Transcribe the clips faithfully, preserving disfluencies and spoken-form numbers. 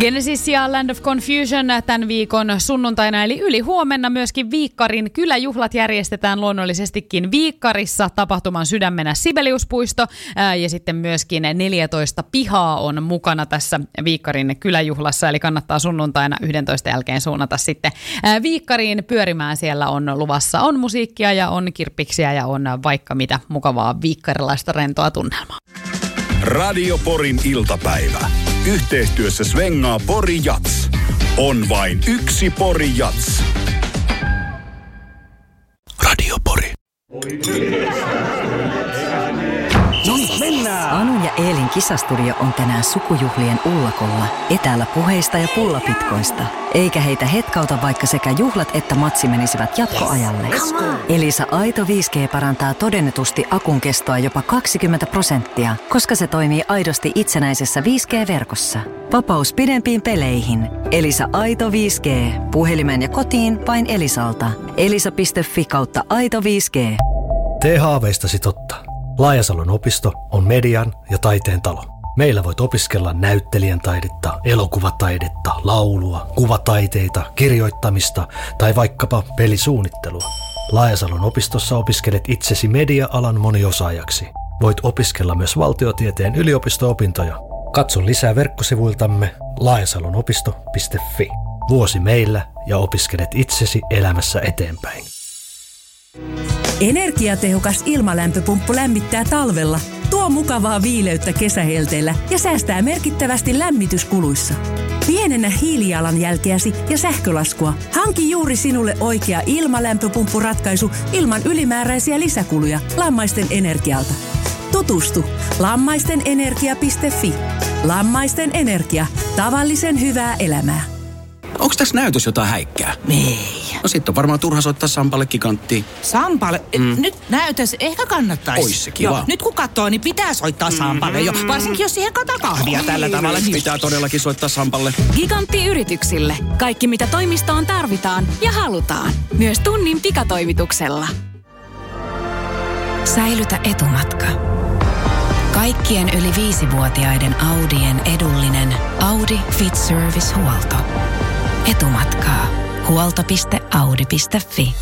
Genesis ja Land of Confusion tämän viikon sunnuntaina, eli yli huomenna myöskin Viikkarin kyläjuhlat järjestetään luonnollisestikin Viikkarissa tapahtuman sydämenä Sibeliuspuisto ja sitten myöskin neljätoista pihaa on mukana tässä Viikkarin kyläjuhlassa, eli kannattaa sunnuntaina yksitoista jälkeen suunnata sitten Viikkariin pyörimään. Siellä on luvassa, on musiikkia ja on kirppiksiä ja on vaikka mitä mukavaa viikkarilaista rentoa tunnelmaa. Radio Porin iltapäivä. Yhteistyössä Svengaa Pori Jats. On vain yksi Pori Jats. Radio Pori. No niin, mennään! Anu ja Eelin kisastudio on tänään sukujuhlien ullakolla, etäällä puheista ja pullapitkoista. Eikä heitä hetkauta, vaikka sekä juhlat että matsi menisivät jatkoajalle. Yes, Elisa Aito viisi G parantaa todennetusti akun kestoa jopa kaksikymmentä prosenttia, koska se toimii aidosti itsenäisessä viisi G-verkossa. Vapaus pidempiin peleihin. Elisa Aito viisi G. Puhelimeen ja kotiin vain Elisalta. elisa piste fi kautta Aito viisi G. Tee haaveistasi totta. Laajasalon opisto on median ja taiteen talo. Meillä voit opiskella näyttelijän taidetta, elokuvataidetta, laulua, kuvataiteita, kirjoittamista tai vaikkapa pelisuunnittelua. Laajasalon opistossa opiskelet itsesi media-alan moniosaajaksi. Voit opiskella myös valtiotieteen yliopisto-opintoja. Katso lisää verkkosivuiltamme laajasalonopisto piste fi. Vuosi meillä ja opiskelet itsesi elämässä eteenpäin. Energiatehokas ilmalämpöpumppu lämmittää talvella, tuo mukavaa viileyttä kesähelteillä ja säästää merkittävästi lämmityskuluissa. Pienennä hiilijalanjälkeäsi ja sähkölaskua. Hanki juuri sinulle oikea ilmalämpöpumppuratkaisu ilman ylimääräisiä lisäkuluja Lammaisten Energialta. Tutustu lammaistenenergia piste fi. Lammaisten Energia. Tavallisen hyvää elämää. Onks tässä näytös jotain häikkää? Ei. No sit on varmaan turha soittaa Sampalle Giganttiin. Sampalle? Mm. Nyt näytös ehkä kannattaisi. Ois se kiva. Joo, nyt kun katsoo, niin pitää soittaa Sampalle mm. jo. Varsinkin jos siihen kataa kahvia mm. tällä tavalla. Niin pitää todellakin soittaa Sampalle. Gigantti yrityksille. Kaikki mitä toimistoon tarvitaan ja halutaan. Myös tunnin pikatoimituksella. Säilytä etumatka. Kaikkien yli viisivuotiaiden Audien edullinen Audi Fit Service-huolto. Etumatkaa. Huolto piste audi piste fi.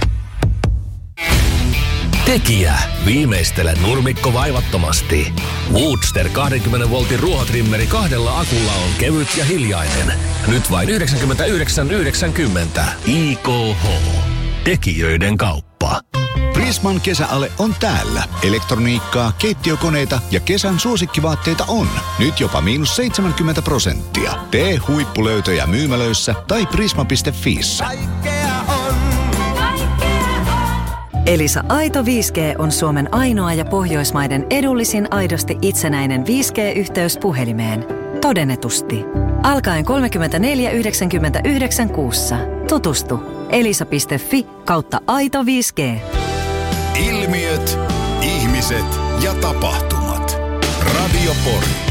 Tekijä. Viimeistele nurmikko vaivattomasti. Woodster kaksikymmentä voltin ruohotrimmeri kahdella akulla on kevyt ja hiljainen. Nyt vain yhdeksänkymmentäyhdeksän yhdeksänkymmentä. I K H. Tekijöiden kauppa. Prisman kesäale on täällä. Elektroniikkaa, keittiökoneita ja kesän suosikkivaatteita on. Nyt jopa miinus seitsemänkymmentä prosenttia. Tee huippulöytöjä myymälöissä tai prisma piste fiissä. Elisa Aito viisi G on Suomen ainoa ja Pohjoismaiden edullisin aidosti itsenäinen viisi G-yhteys puhelimeen. Todennetusti. Alkaen kolmekymmentäneljä yhdeksänkymmentäyhdeksän kuussa. Tutustu. elisa piste fi kautta Aito viisi G. Ilmiöt, ihmiset ja tapahtumat. Radio Pori.